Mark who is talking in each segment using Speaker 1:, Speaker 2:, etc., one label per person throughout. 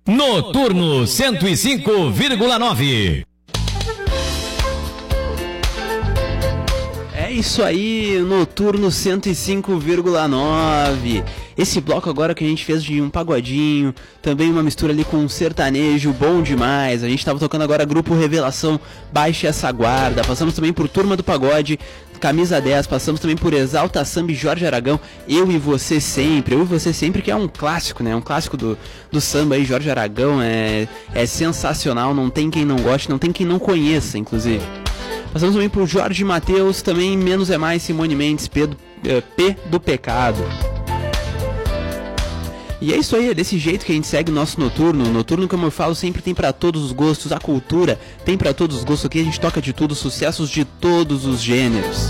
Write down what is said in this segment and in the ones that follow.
Speaker 1: Noturno 105,9.
Speaker 2: É isso aí, Noturno 105,9. Esse bloco agora que a gente fez de um pagodinho, também uma mistura ali com um sertanejo, bom demais. A gente tava tocando agora Grupo Revelação, Baixe Essa Guarda. Passamos também por Turma do Pagode, Camisa 10. Passamos também por Exalta Samba e Jorge Aragão, Eu e Você Sempre. Eu e Você Sempre, que é um clássico, né? Um clássico do samba aí, Jorge Aragão. É sensacional, não tem quem não goste, não tem quem não conheça, inclusive. Passamos também por Jorge Mateus, também Menos é Mais, Simone Mendes, P do Pecado. E é isso aí, é desse jeito que a gente segue o nosso Noturno. O Noturno, como eu falo, sempre tem pra todos os gostos. A cultura tem pra todos os gostos. Aqui a gente toca de tudo, sucessos de todos os gêneros.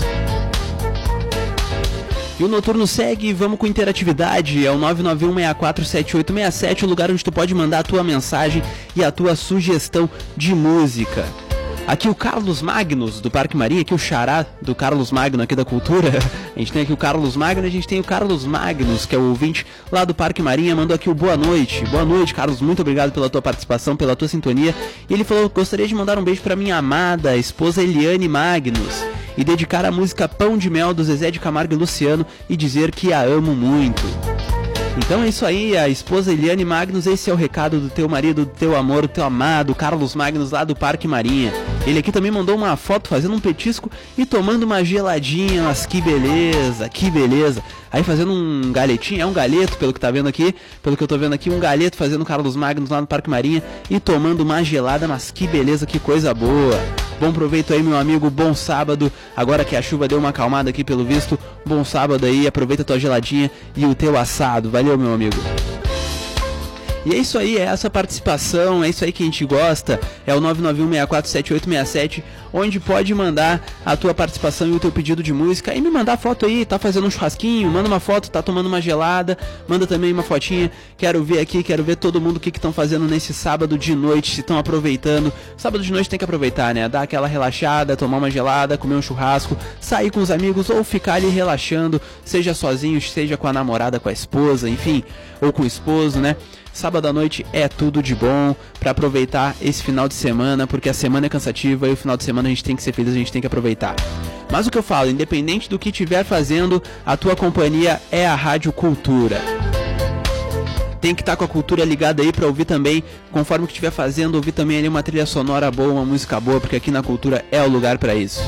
Speaker 2: E o Noturno segue, vamos com interatividade, é o 991647867, o lugar onde tu pode mandar a tua mensagem e a tua sugestão de música. Aqui o Carlos Magnus, do Parque Marinha, aqui o xará do Carlos Magno aqui da Cultura. A gente tem aqui o Carlos Magno, a gente tem o Carlos Magnus, que é o ouvinte lá do Parque Marinha, mandou aqui o boa noite. Boa noite, Carlos, muito obrigado pela tua participação, pela tua sintonia. E ele falou, gostaria de mandar um beijo pra minha amada esposa Eliane Magnus e dedicar a música Pão de Mel do Zezé de Camargo e Luciano e dizer que a amo muito. Então é isso aí, a esposa Eliane Magnus, esse é o recado do teu marido, do teu amor, do teu amado, Carlos Magnus, lá do Parque Marinha. Ele aqui também mandou uma foto fazendo um petisco e tomando uma geladinha, mas que beleza, que beleza. Aí fazendo um galetinho, é um galeto pelo que tá vendo aqui, pelo que eu tô vendo aqui, um galeto fazendo Carlos Magnus lá no Parque Marinha e tomando uma gelada, mas que beleza, que coisa boa. Bom proveito aí, meu amigo, bom sábado, agora que a chuva deu uma acalmada aqui pelo visto, bom sábado aí, aproveita a tua geladinha e o teu assado, valeu meu amigo. E é isso aí, é essa participação, é isso aí que a gente gosta, é o 991647867, onde pode mandar a tua participação e o teu pedido de música, e me mandar foto aí, tá fazendo um churrasquinho, manda uma foto, tá tomando uma gelada, manda também uma fotinha, quero ver aqui, quero ver todo mundo o que estão fazendo nesse sábado de noite, se estão aproveitando. Sábado de noite tem que aproveitar, né, dar aquela relaxada, tomar uma gelada, comer um churrasco, sair com os amigos ou ficar ali relaxando, seja sozinho, seja com a namorada, com a esposa, enfim, ou com o esposo, né. Sábado à noite é tudo de bom pra aproveitar esse final de semana, porque a semana é cansativa e o final de semana a gente tem que ser feliz, a gente tem que aproveitar. Mas o que eu falo, independente do que estiver fazendo, a tua companhia é a Rádio Cultura. Tem que estar com a cultura ligada aí pra ouvir também, conforme o que estiver fazendo, ouvir também ali uma trilha sonora boa, uma música boa, porque aqui na Cultura é o lugar pra isso.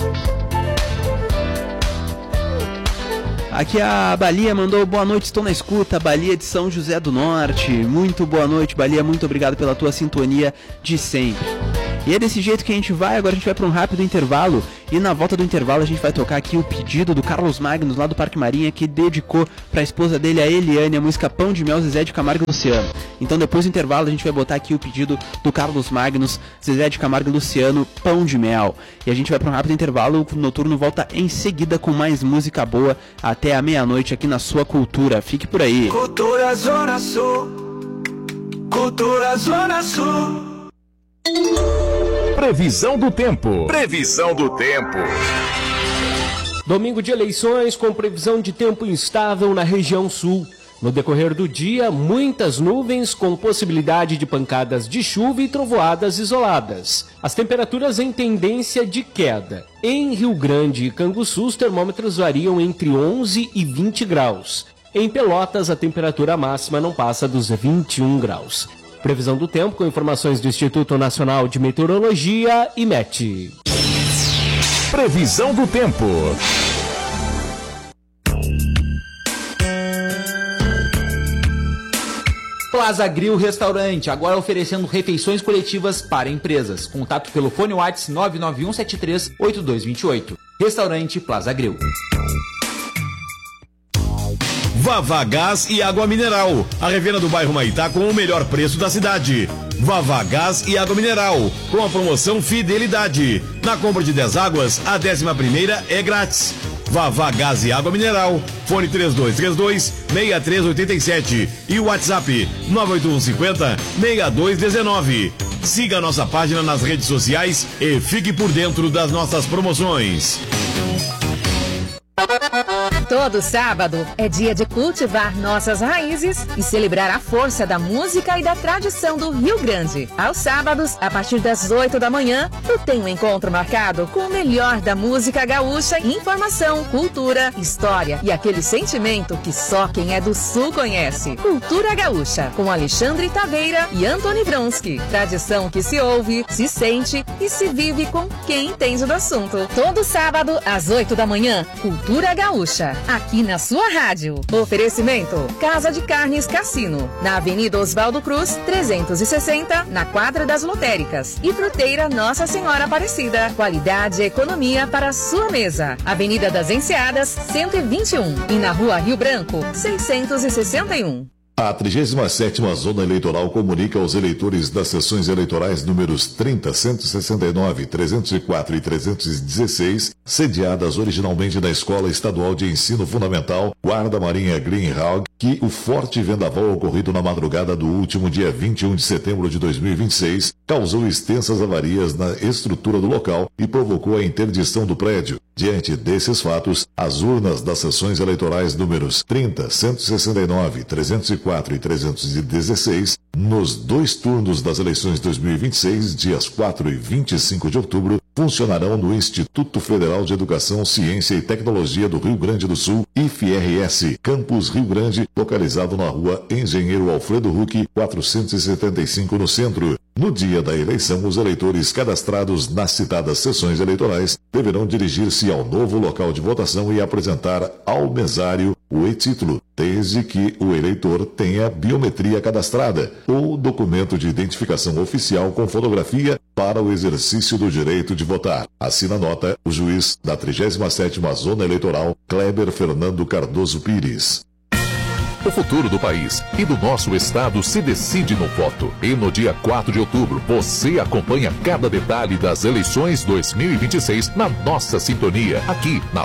Speaker 2: Aqui a Balia mandou boa noite, estou na escuta, Balia de São José do Norte. Muito boa noite, Balia, muito obrigado pela tua sintonia de sempre. E é desse jeito que a gente vai, agora a gente vai para um rápido intervalo. E na volta do intervalo a gente vai tocar aqui o pedido do Carlos Magnus, lá do Parque Marinha, que dedicou para a esposa dele, a Eliane, a música Pão de Mel, Zezé de Camargo e Luciano. Então depois do intervalo a gente vai botar aqui o pedido do Carlos Magnus, Zezé de Camargo e Luciano, Pão de Mel. E a gente vai para um rápido intervalo, o Noturno volta em seguida com mais música boa até a meia-noite aqui na sua Cultura. Fique por aí.
Speaker 3: Cultura Zona Sul, Cultura Zona Sul.
Speaker 4: Previsão do tempo. Previsão do tempo.
Speaker 5: Domingo de eleições com previsão de tempo instável na região sul. No decorrer do dia, muitas nuvens com possibilidade de pancadas de chuva e trovoadas isoladas. As temperaturas em tendência de queda. Em Rio Grande e Canguçu, os termômetros variam entre 11 e 20 graus. Em Pelotas, a temperatura máxima não passa dos 21 graus. Previsão do tempo com informações do Instituto Nacional de Meteorologia, IMET.
Speaker 4: Previsão do tempo.
Speaker 6: Plaza Grill Restaurante, agora oferecendo refeições coletivas para empresas. Contato pelo fone WhatsApp 991738228. Restaurante Plaza Grill.
Speaker 1: Vava Gás e Água Mineral, a revenda do bairro Maitá com o melhor preço da cidade. Vava Gás e Água Mineral, com a promoção Fidelidade. Na compra de 10 águas, a 11ª é grátis. Vava Gás e Água Mineral, fone 3232-6387 e o WhatsApp 98150-6219. Siga a nossa página nas redes sociais e fique por dentro das nossas promoções.
Speaker 7: Todo sábado é dia de cultivar nossas raízes e celebrar a força da música e da tradição do Rio Grande. Aos sábados, a partir das 8 da manhã, tu tem um encontro marcado com o melhor da música gaúcha, informação, cultura, história e aquele sentimento que só quem é do Sul conhece. Cultura Gaúcha, com Alexandre Taveira e Antony Vronsky. Tradição que se ouve, se sente e se vive com quem entende do assunto. Todo sábado, às 8 da manhã, Cultura Gaúcha, aqui na sua rádio. Oferecimento: Casa de Carnes Cassino, na Avenida Oswaldo Cruz, 360, na Quadra das Lotéricas. E Fruteira Nossa Senhora Aparecida. Qualidade e economia para a sua mesa. Avenida das Enseadas, 121. E na Rua Rio Branco, 661.
Speaker 8: A 37ª Zona Eleitoral comunica aos eleitores das sessões eleitorais números 30, 169, 304 e 316, sediadas originalmente na Escola Estadual de Ensino Fundamental Guarda Marinha Greenhalgh, que o forte vendaval ocorrido na madrugada do último dia 21 de setembro de 2026 causou extensas avarias na estrutura do local e provocou a interdição do prédio. Diante desses fatos, as urnas das sessões eleitorais números 30, 169, 304 e 316, nos 2 turnos das eleições 2026, dias 4 e 25 de outubro, funcionarão no Instituto Federal de Educação, Ciência e Tecnologia do Rio Grande do Sul, IFRS, Campus Rio Grande, localizado na rua Engenheiro Alfredo Huck, 475 no centro. No dia da eleição, os eleitores cadastrados nas citadas sessões eleitorais deverão dirigir-se ao novo local de votação e apresentar ao mesário o e-título, desde que o eleitor tenha biometria cadastrada ou documento de identificação oficial com fotografia para o exercício do direito de votar. Assina a nota o juiz da 37ª Zona Eleitoral, Kleber Fernando Cardoso Pires.
Speaker 4: O futuro do país e do nosso estado se decide no voto. E no dia 4 de outubro, você acompanha cada detalhe das eleições 2026 na nossa sintonia, aqui na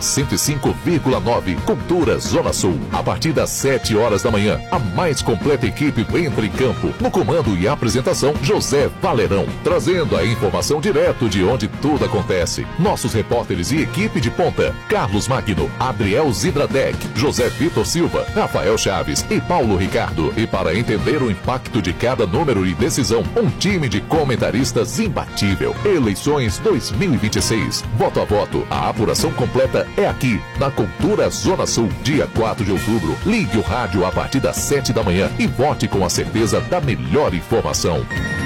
Speaker 4: 105,9 Cultura Zona Sul. A partir das 7 horas da manhã, a mais completa equipe entra em campo. No comando e apresentação, José Valerão, trazendo a informação direto de onde tudo acontece. Nossos repórteres e equipe de ponta: Carlos Magno, Adriel Zidradec, José Vitor Silva, Rafael Chaves e Paulo Ricardo. E para entender o impacto de cada número e decisão, um time de comentaristas imbatível. Eleições 2026. Voto a voto. A apuração completa é aqui, na Cultura Zona Sul. Dia 4 de outubro. Ligue o rádio a partir das 7 da manhã e vote com a certeza da melhor informação.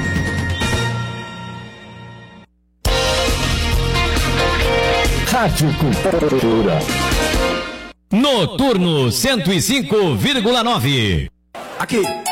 Speaker 4: Rádio Cultura.
Speaker 9: Noturno 105,9.
Speaker 3: Aqui.